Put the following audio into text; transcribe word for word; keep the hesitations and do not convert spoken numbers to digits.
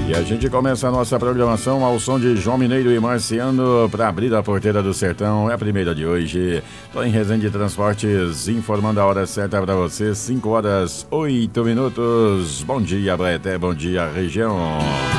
E a gente começa a nossa programação ao som de João Mineiro e Marciano para abrir a porteira do sertão. É a primeira de hoje. Tô em Resende Transportes, informando a hora certa para você, cinco horas, oito minutos. Bom dia, Baeté, bom dia, região.